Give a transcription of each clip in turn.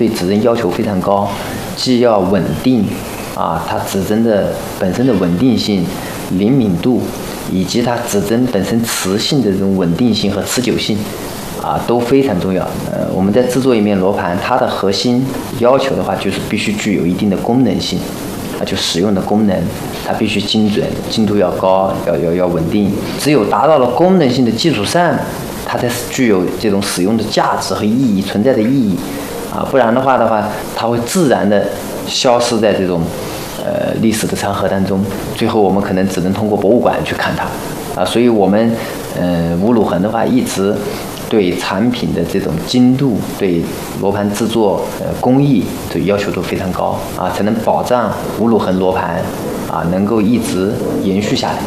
对指针要求非常高，既要稳定它指针的本身的稳定性、灵敏度，以及它指针本身磁性的这种稳定性和持久性都非常重要。我们在制作一面罗盘，它的核心要求的话，就是必须具有一定的功能性，就使用的功能，它必须精准，精度要高，要稳定。只有达到了功能性的基础上，它才具有这种使用的价值和意义，存在的意义不然的话，它会自然的消失在这种历史的长河当中，最后我们可能只能通过博物馆去看它所以我们吴鲁恒的话，一直对产品的这种精度，对罗盘制作工艺的要求都非常高才能保障吴鲁恒罗盘能够一直延续下来。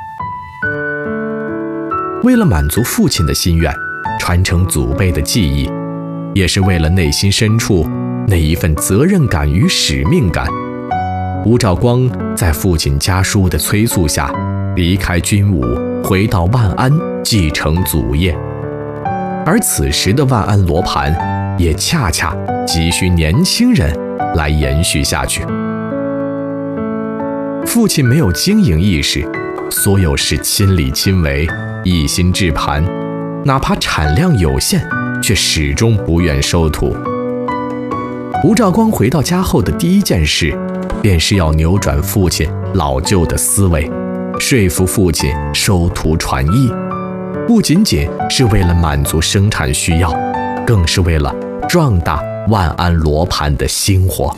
为了满足父亲的心愿，传承祖辈的技艺，也是为了内心深处那一份责任感与使命感，吴兆光在父亲家书的催促下，离开军伍，回到万安继承祖业。而此时的万安罗盘也恰恰急需年轻人来延续下去。父亲没有经营意识，所有事亲力亲为，一心制盘，哪怕产量有限，却始终不愿收徒。吴兆光回到家后的第一件事，便是要扭转父亲老旧的思维，说服父亲收徒传艺，不仅仅是为了满足生产需要，更是为了壮大万安罗盘的兴活。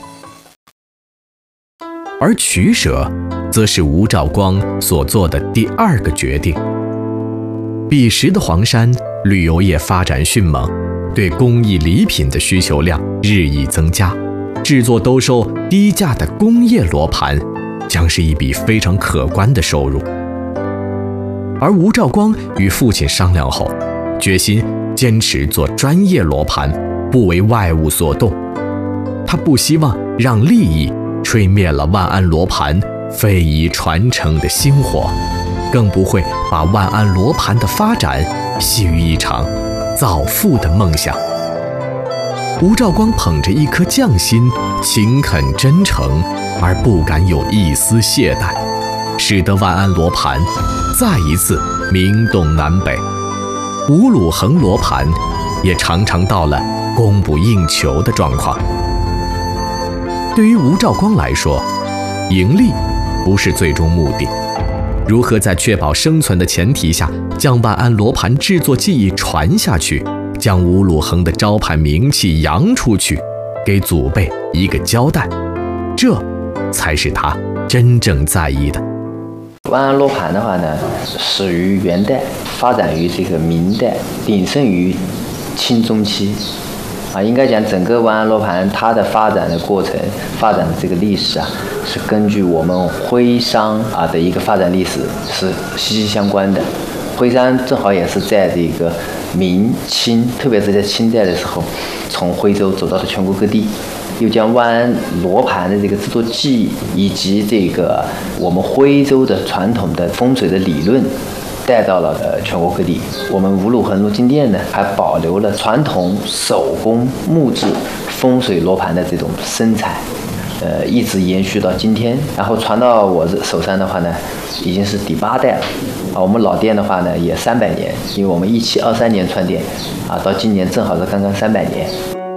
而取舍，则是吴兆光所做的第二个决定。彼时的黄山旅游业发展迅猛，对工艺礼品的需求量日益增加，制作兜售低价的工业罗盘将是一笔非常可观的收入。而吴兆光与父亲商量后，决心坚持做专业罗盘，不为外物所动。他不希望让利益吹灭了万安罗盘非遗传承的星火，更不会把万安罗盘的发展系于一场造富的梦想。吴兆光捧着一颗匠心，勤恳真诚，而不敢有一丝懈怠，使得万安罗盘再一次名动南北。吴鲁恒罗盘也常常到了供不应求的状况。对于吴兆光来说，盈利不是最终目的，如何在确保生存的前提下，将万安罗盘制作技艺传下去，将吴鲁恒的招牌名气扬出去，给祖辈一个交代，这才是他真正在意的。 万安罗盘的话呢，始于元代，发展于这个明代，鼎盛于清中期。应该讲整个万安罗盘它的发展的过程、发展的这个历史是根据我们徽商的一个发展历史是息息相关的。徽商正好也是在这个明清，特别是在清代的时候，从徽州走到了全国各地，又将万安罗盘的这个制作技艺以及这个我们徽州的传统的风水的理论带到了全国各地。我们吴鲁恒罗金店呢，还保留了传统手工木质风水罗盘的这种生产，一直延续到今天。然后传到我手上的话呢，已经是第8代了。我们老店的话呢，也300年，因为我们1723年创店，到今年正好是刚刚300年。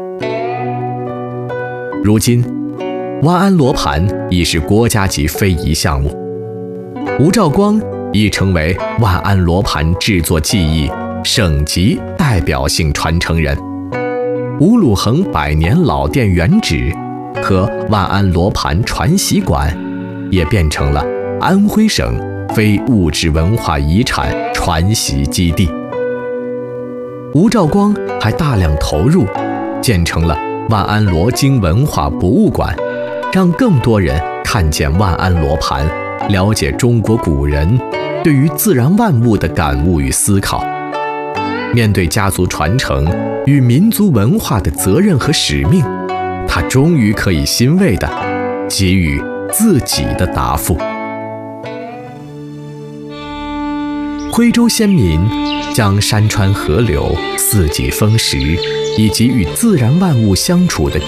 如今，万安罗盘已是国家级非遗项目，吴兆光已成为万安罗盘制作技艺省级代表性传承人。吴鲁恒100年老店原址和万安罗盘传习馆也变成了安徽省非物质文化遗产传习基地。吴兆光还大量投入建成了万安罗经文化博物馆，让更多人看见万安罗盘，了解中国古人对于自然万物的感悟与思考。面对家族传承与民族文化的责任和使命，他终于可以欣慰地给予自己的答复。徽州先民将山川河流、四季风时以及与自然万物相处的